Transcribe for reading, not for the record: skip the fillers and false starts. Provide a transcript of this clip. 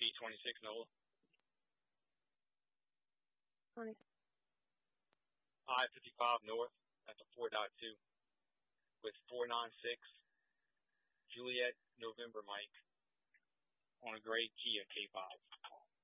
B26 NOLA. 20. I-55 North at the 4.2 with 496 Juliet November Mike on a gray Kia K5.